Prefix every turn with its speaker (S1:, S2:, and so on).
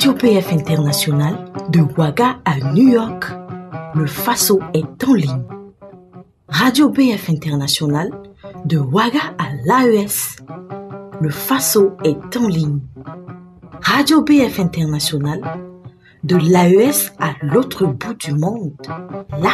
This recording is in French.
S1: Radio BF International de Ouaga à New York. Le Faso est en ligne. Radio BF International de Ouaga à l'AES. Le Faso est en ligne. Radio BF International de l'AES à l'autre bout du monde.